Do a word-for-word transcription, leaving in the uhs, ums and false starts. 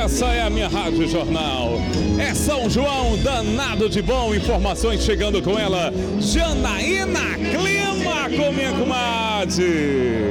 Essa é a minha Rádio Jornal. É São João danado de bom. Informações chegando com ela, Janaína Clima, com minha comadre.